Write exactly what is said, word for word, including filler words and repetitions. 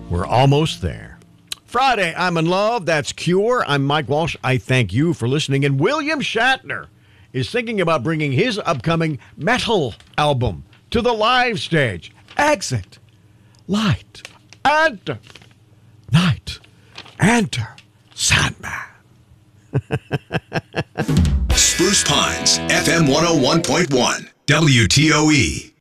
We're almost there. Friday, I'm in love. That's Cure. I'm Mike Walsh. I thank you for listening. And William Shatner is thinking about bringing his upcoming metal album to the live stage. Exit, light, enter, night, enter, Sandman. Spruce Pines, F M one oh one point one, W T O E.